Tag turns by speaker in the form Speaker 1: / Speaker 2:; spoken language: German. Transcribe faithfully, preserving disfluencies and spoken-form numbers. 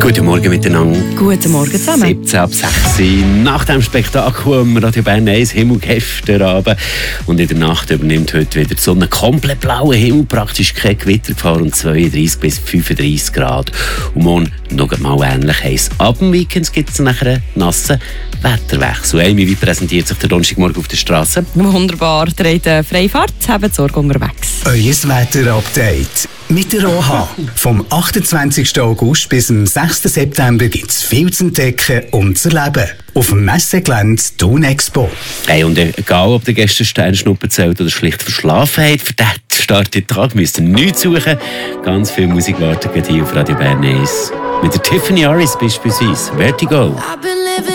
Speaker 1: Guten Morgen miteinander.
Speaker 2: Guten Morgen zusammen.
Speaker 1: siebzehn ab sechs nach dem Spektakel am Radio Bern eins Himmel gestern Abend. Und in der Nacht übernimmt heute wieder die Sonne komplett blauen Himmel, praktisch kein Gewittergefahr und zweiunddreissig bis fünfunddreissig Grad. Und morgen noch mal ähnlich heiß. Ab dem Weekend gibt es nachher einen nassen Wetterwechsel. Amy, wie präsentiert sich der Donnerstagmorgen auf der Straße?
Speaker 2: Wunderbar, ihr habt eine Freifahrt, habt Sorge unterwegs.
Speaker 3: Euer Wetter-Update mit der O H. Vom achtundzwanzigsten August bis zum sechsten September gibt es viel zu entdecken und zu erleben. Auf dem Messegelände Thun Expo.
Speaker 1: Hey, und egal, ob der gestern Sternschnuppen zählt oder schlicht verschlafen hat, für den Start in den Tag müsst ihr nichts suchen. Ganz viel Musik wartet hier auf Radio Bern eins. Mit der Tiffany Harris beispielsweise. Vertigo.